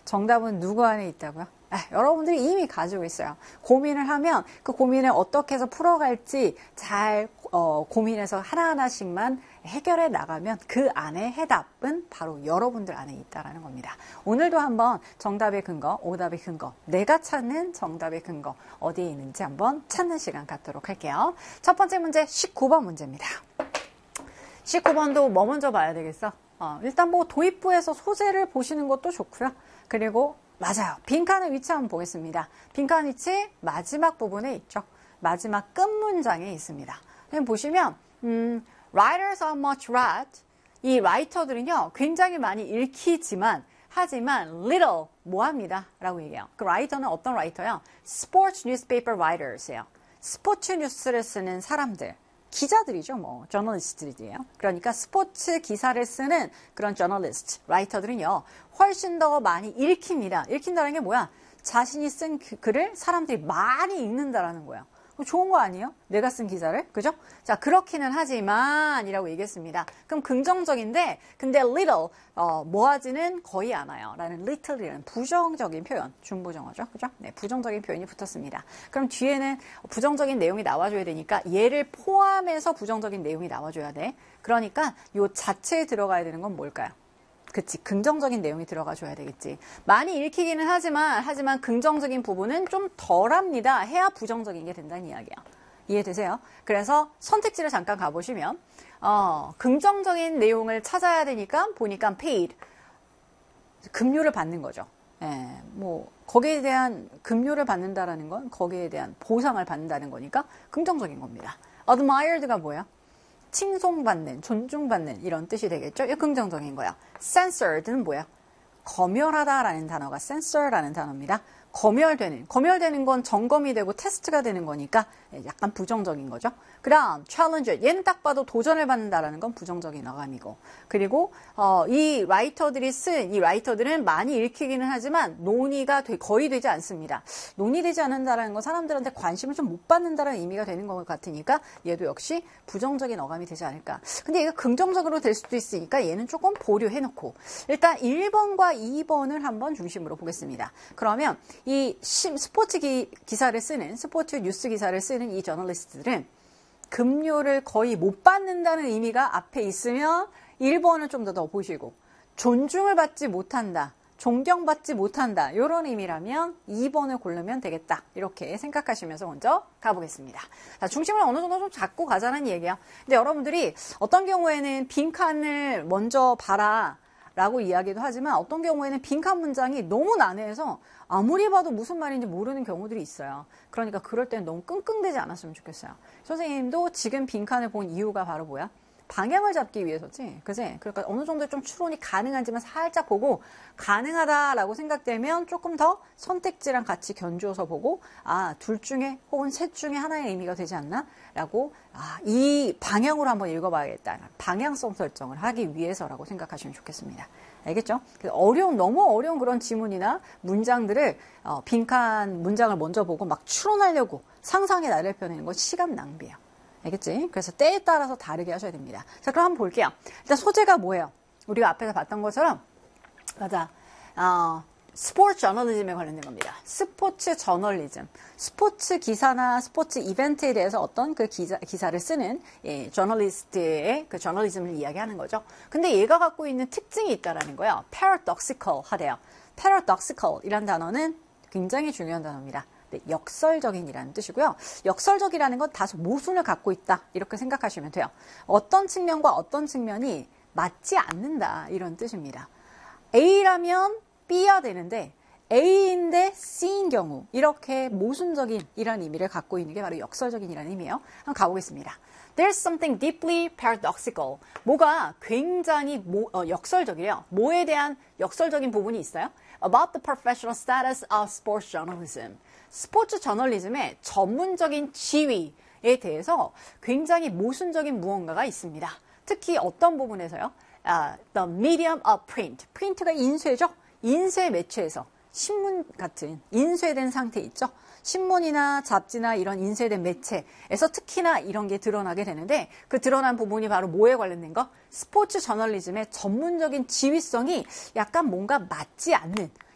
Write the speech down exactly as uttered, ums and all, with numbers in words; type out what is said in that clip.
정답은 누구 안에 있다고요? 아, 여러분들이 이미 가지고 있어요. 고민을 하면 그 고민을 어떻게 해서 풀어갈지 잘 어, 고민해서 하나하나씩만 해결해 나가면 그 안에 해답은 바로 여러분들 안에 있다는 겁니다. 오늘도 한번 정답의 근거, 오답의 근거, 내가 찾는 정답의 근거 어디에 있는지 한번 찾는 시간 갖도록 할게요. 첫 번째 문제 십구 번 문제입니다. 십구 번도 뭐 먼저 봐야 되겠어? 어, 일단 뭐 도입부에서 소재를 보시는 것도 좋고요. 그리고 맞아요. 빈칸의 위치 한번 보겠습니다. 빈칸 위치 마지막 부분에 있죠. 마지막 끝 문장에 있습니다. 보시면 음, writers are much read. 이 라이터들은요 굉장히 많이 읽히지만 하지만 little 뭐합니다 라고 얘기해요. 그 라이터는 어떤 라이터요? Sports newspaper writers예요. 스포츠 뉴스를 쓰는 사람들. 기자들이죠, 뭐, 저널리스트들이에요. 그러니까 스포츠 기사를 쓰는 그런 저널리스트, 라이터들은요, 훨씬 더 많이 읽힙니다. 읽힌다는 게 뭐야? 자신이 쓴 글을 사람들이 많이 읽는다라는 거예요. 좋은 거 아니에요? 내가 쓴 기사를, 그죠? 자, 그렇기는 하지만 이라고 얘기했습니다. 그럼 긍정적인데, 근데 little, 어, 뭐하지는 거의 않아요. 라는 little이라는 부정적인 표현, 중부정어죠, 그죠? 네, 부정적인 표현이 붙었습니다. 그럼 뒤에는 부정적인 내용이 나와줘야 되니까 얘를 포함해서 부정적인 내용이 나와줘야 돼. 그러니까 요 자체에 들어가야 되는 건 뭘까요? 그치, 긍정적인 내용이 들어가 줘야 되겠지. 많이 읽히기는 하지만, 하지만 긍정적인 부분은 좀 덜합니다. 해야 부정적인 게 된다는 이야기야. 이해되세요? 그래서 선택지를 잠깐 가보시면, 어, 긍정적인 내용을 찾아야 되니까 보니까 paid. 급료를 받는 거죠. 예, 뭐, 거기에 대한 급료를 받는다라는 건 거기에 대한 보상을 받는다는 거니까 긍정적인 겁니다. admired가 뭐야? 칭송받는, 존중받는 이런 뜻이 되겠죠? 이거 긍정적인 거야. censored는 뭐야? 검열하다라는 단어가 censor라는 단어입니다. 검열되는, 검열되는 건 점검이 되고 테스트가 되는 거니까 약간 부정적인 거죠. 그 다음 challenger, 얘는 딱 봐도 도전을 받는다라는 건 부정적인 어감이고, 그리고 어, 이 라이터들이 쓴, 이 라이터들은 많이 읽히기는 하지만 논의가 되, 거의 되지 않습니다. 논의되지 않는다라는 건 사람들한테 관심을 좀 못 받는다라는 의미가 되는 것 같으니까 얘도 역시 부정적인 어감이 되지 않을까. 근데 얘가 긍정적으로 될 수도 있으니까 얘는 조금 보류해놓고 일단 일 번과 이 번을 한번 중심으로 보겠습니다. 그러면 이 스포츠 기, 기사를 쓰는, 스포츠 뉴스 기사를 쓰는 이 저널리스트들은 급료를 거의 못 받는다는 의미가 앞에 있으면 일 번을 좀 더 더 보시고, 존중을 받지 못한다, 존경받지 못한다 이런 의미라면 이 번을 고르면 되겠다. 이렇게 생각하시면서 먼저 가보겠습니다. 자, 중심을 어느 정도 좀 잡고 가자는 얘기야. 근데 여러분들이 어떤 경우에는 빈칸을 먼저 봐라 라고 이야기도 하지만 어떤 경우에는 빈칸 문장이 너무 난해해서 아무리 봐도 무슨 말인지 모르는 경우들이 있어요. 그러니까 그럴 때는 너무 끙끙대지 않았으면 좋겠어요. 선생님도 지금 빈칸을 본 이유가 바로 뭐야? 방향을 잡기 위해서지. 그지? 그러니까 어느 정도 좀 추론이 가능한지만 살짝 보고 가능하다라고 생각되면 조금 더 선택지랑 같이 견주어서 보고 아, 둘 중에 혹은 셋 중에 하나의 의미가 되지 않나? 라고 아, 이 방향으로 한번 읽어봐야겠다. 방향성 설정을 하기 위해서라고 생각하시면 좋겠습니다. 알겠죠? 어려운, 너무 어려운 그런 지문이나 문장들을 어, 빈칸 문장을 먼저 보고 막 추론하려고 상상의 나래를 펴내는 건 시간 낭비예요. 알겠지? 그래서 때에 따라서 다르게 하셔야 됩니다. 자, 그럼 한번 볼게요. 일단 소재가 뭐예요? 우리가 앞에서 봤던 것처럼 맞아. 어, 스포츠 저널리즘에 관련된 겁니다. 스포츠 저널리즘. 스포츠 기사나 스포츠 이벤트에 대해서 어떤 그 기사, 기사를 쓰는 예, 저널리스트의 그 저널리즘을 이야기하는 거죠. 근데 얘가 갖고 있는 특징이 있다라는 거예요. paradoxical 하대요. paradoxical 이란 단어는 굉장히 중요한 단어입니다. 네, 역설적인이라는 뜻이고요. 역설적이라는 건 다소 모순을 갖고 있다. 이렇게 생각하시면 돼요. 어떤 측면과 어떤 측면이 맞지 않는다. 이런 뜻입니다. A라면 B야 되는데 A인데 C인 경우 이렇게 모순적인 이런 의미를 갖고 있는 게 바로 역설적인이라는 의미예요. 한번 가보겠습니다. There's something deeply paradoxical. 뭐가 굉장히 모, 어, 역설적이에요. 뭐에 대한 역설적인 부분이 있어요? About the professional status of sports journalism. 스포츠 저널리즘의 전문적인 지위에 대해서 굉장히 모순적인 무언가가 있습니다. 특히 어떤 부분에서요? Uh, the medium of print. 프린트가 인쇄죠? 인쇄 매체에서 신문 같은 인쇄된 상태 있죠? 신문이나 잡지나 이런 인쇄된 매체에서 특히나 이런 게 드러나게 되는데 그 드러난 부분이 바로 뭐에 관련된 거? 스포츠 저널리즘의 전문적인 지위성이 약간 뭔가 맞지 않는